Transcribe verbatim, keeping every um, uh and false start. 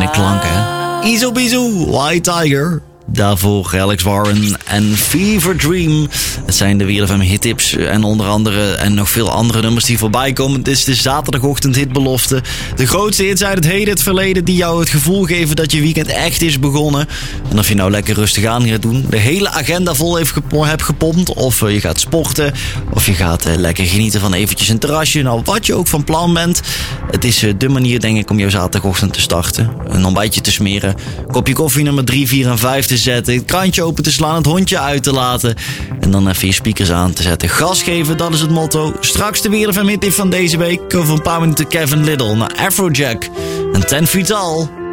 fijne klanken, hè? Izo Bizo, White Tiger. Daarvoor Alex Warren en Fever Dream. Het zijn de W L F M hittips en onder andere en nog veel andere nummers die voorbij komen. Het is de zaterdagochtend hitbelofte. De grootste hits uit het heden, het verleden, die jou het gevoel geven dat je weekend echt is begonnen. En of je nou lekker rustig aan gaat doen, de hele agenda vol heeft gep- hebt gepompt, of je gaat sporten, of je gaat uh, lekker genieten van eventjes een terrasje. Nou, wat je ook van plan bent. Het is uh, de manier, denk ik, om jouw zaterdagochtend te starten. Een ontbijtje te smeren, kopje koffie nummer drie, vier en vijf te zetten, het krantje open te slaan, het hondje uit te laten en dan even je speakers aan te zetten. Gas geven, dat is het motto. Straks de W L F M hittip van deze week. Over een paar minuten Kevin Little naar Afrojack en ten feet Tall.